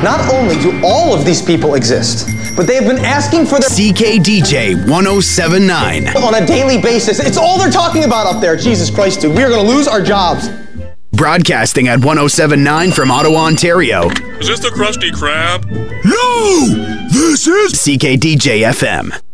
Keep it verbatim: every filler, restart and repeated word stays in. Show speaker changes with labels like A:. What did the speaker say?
A: Not only do all of these people exist, but they have been asking for their
B: C K D J one oh seven point nine
A: on a daily basis. It's all they're talking about up there. Jesus Christ, dude. We are going to lose our jobs.
B: Broadcasting at one oh seven point nine from Ottawa, Ontario.
C: Is this the Krusty Krab?
B: No! This is C K D J F M.